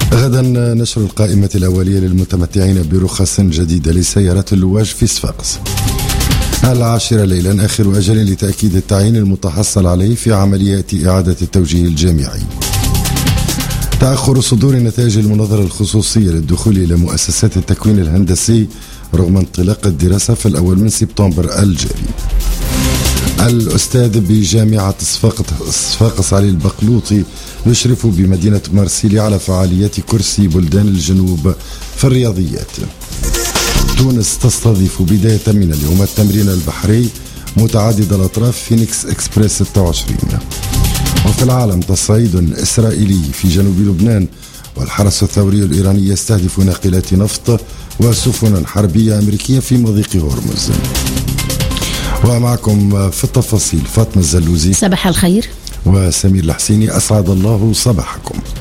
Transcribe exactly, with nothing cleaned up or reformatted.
غدا نشر القائمة الأولية للمتمتعين برخص جديدة لسيارات اللواج في صفاقس. العاشرة ليلا آخر أجل لتأكيد التعيين المتحصل عليه في عمليات إعادة التوجيه الجامعي. تأخر صدور نتائج المناظرة الخصوصية للدخول إلى مؤسسات التكوين الهندسي رغم انطلاق الدراسة في الأول من سبتمبر الجاري. الأستاذ بجامعة صفاقس علي البقلوطي يشرف بمدينة مرسيليا على فعاليات كرسي بلدان الجنوب في الرياضيات. تونس تستضيف بداية من اليوم التمرين البحري متعدد الأطراف فينيكس إكسبريس ستة وعشرين. وفي العالم تصعيد إسرائيلي في جنوب لبنان، والحرس الثوري الإيراني يستهدف ناقلات نفط وسفنا حربية أمريكية في مضيق هرمز. ومعكم في التفاصيل فاطمة الزلوزي، صباح الخير، وسمير الحسيني، أسعد الله صباحكم.